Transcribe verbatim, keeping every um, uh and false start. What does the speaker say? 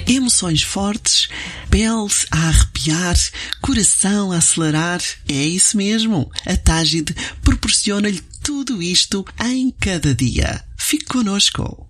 Emoções fortes, pele a arrepiar, coração a acelerar. É isso mesmo. A Tágide proporciona-lhe tudo isto em cada dia. Fique connosco.